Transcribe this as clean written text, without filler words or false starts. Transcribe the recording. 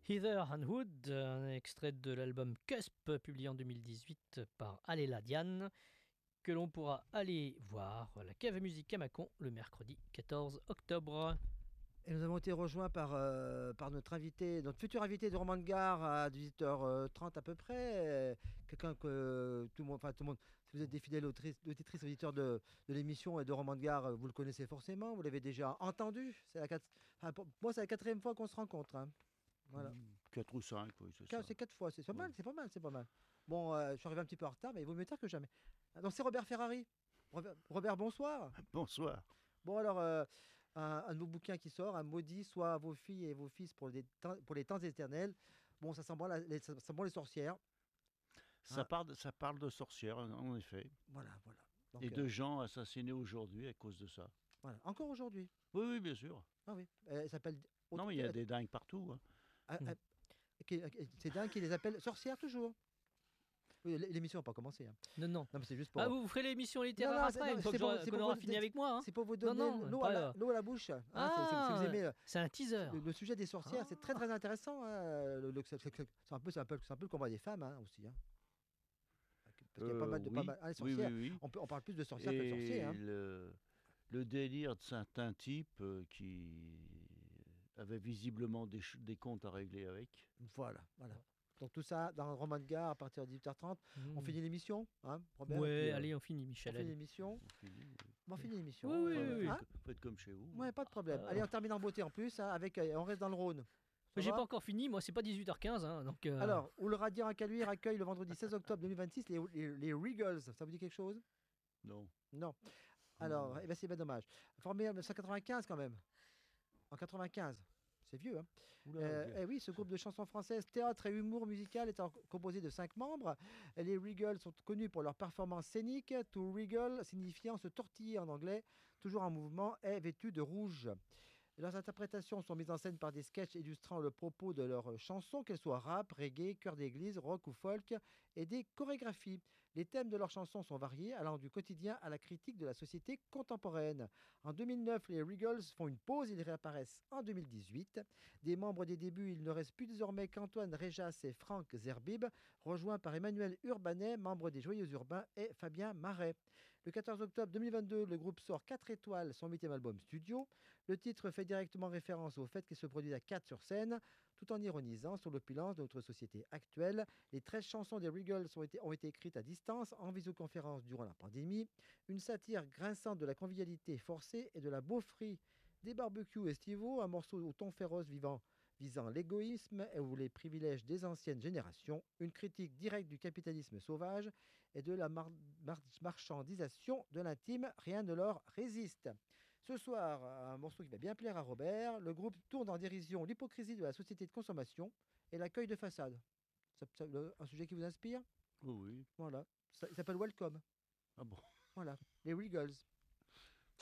Heather and Wood, un extrait de l'album Cusp, publié en 2018 par Aléla Diane, que l'on pourra aller voir à la Cave à musique à Mâcon le mercredi 14 octobre. Et nous avons été rejoints par notre invité, notre futur invité de Roman de Gare à 18h30 à peu près. Quelqu'un que tout le monde, si vous êtes des fidèles auditrices, auditeurs de l'émission et de Roman de Gare, vous le connaissez forcément, vous l'avez déjà entendu. Pour moi, c'est la quatrième fois qu'on se rencontre, hein. Voilà. 4 ou 5, oui, c'est ça. C'est 4 fois, c'est pas Ouais. mal, c'est pas mal, c'est pas mal. Bon, je suis arrivé un petit peu en retard, mais il vaut mieux tard que jamais. Donc c'est Robert Ferrari. Robert, bonsoir. Bonsoir. Bon, alors, un de vos bouquins qui sort, un maudit soit vos filles et vos fils pour les temps éternels. Bon, ça sent bon, ça sent bon les sorcières. Ça parle de sorcières, en effet. Voilà, voilà. Donc, Et de gens assassinés aujourd'hui à cause de ça. voilà. Encore aujourd'hui. Oui, oui, bien sûr. Ah oui. Elle s'appelle. Non, mais il y a des dingues partout, hein. Ah, ah, c'est dingue qui les appelle sorcières toujours. Oui, l'émission n'a pas commencé, hein. Non, non. Non, mais c'est juste pour. Ah, vous ferez l'émission littéraire Non, après, une fois c'est qu'on pour aura vous- fini avec moi. Hein. C'est pour vous donner non, l'eau pas, à la bouche, hein. Ah, Si vous aimez c'est un teaser. le sujet des sorcières, c'est très très intéressant, hein. C'est un peu le combat des femmes, hein, aussi, hein. Parce qu'il y a pas mal de Oui, les oui, sorcières. oui, oui. On parle plus de sorcières que de sorciers, Et hein. le délire de certains types qui avaient visiblement des comptes à régler avec. Voilà, voilà. Donc tout ça dans Roman de Gare à partir de 18h30. On finit l'émission, hein, Robert? Ouais, Puis, allez, on finit, on Michel. finit allez. l'émission. On finit, oui. Bon, on finit l'émission. Oui, oui, oui. Hein? Faites comme chez vous. Ouais, pas de problème. Ah. Allez, on termine en beauté en plus, hein, avec on reste dans le Rhône. Ça J'ai va pas encore fini, moi c'est pas 18h15. Hein, donc, Alors, où le Radiant à Caluire accueille le vendredi 16 octobre 2026 les Regals. Ça vous dit quelque chose? Non. Non. Alors, eh ben, c'est bien dommage. Formé en 1995 quand même. En 95. C'est vieux, hein. Oula, Eh oui, ce groupe de chansons françaises, théâtre et humour musical est composé de 5 membres. Les Regals sont connus pour leur performance scénique. To wriggle signifiant se tortiller en anglais, toujours en mouvement, est vêtu de rouge. Leurs interprétations sont mises en scène par des sketchs illustrant le propos de leurs chansons, qu'elles soient rap, reggae, chœur d'église, rock ou folk, et des chorégraphies. Les thèmes de leurs chansons sont variés, allant du quotidien à la critique de la société contemporaine. En 2009, les Regals font une pause, ils réapparaissent en 2018. Des membres des débuts, il ne reste plus désormais qu'Antoine Réjas et Franck Zerbib, rejoints par Emmanuel Urbanet, membre des Joyeux Urbains, et Fabien Marais. Le 14 octobre 2022, le groupe sort 4 étoiles, son 8e album studio. Le titre fait directement référence au fait qu'il se produit à 4 sur scène, tout en ironisant sur l'opulence de notre société actuelle. Les 13 chansons des Regals ont été écrites à distance, en visioconférence durant la pandémie. Une satire grinçante de la convivialité forcée et de la beaufrie des barbecues estivaux, un morceau au ton féroce visant l'égoïsme ou les privilèges des anciennes générations, une critique directe du capitalisme sauvage et de la marchandisation de l'intime, rien ne leur résiste. Ce soir, un morceau qui va bien plaire à Robert, le groupe tourne en dérision l'hypocrisie de la société de consommation et l'accueil de façade. Un sujet qui vous inspire? Oui, oui. Voilà, il s'appelle Welcome. Ah bon. Voilà, les Regals.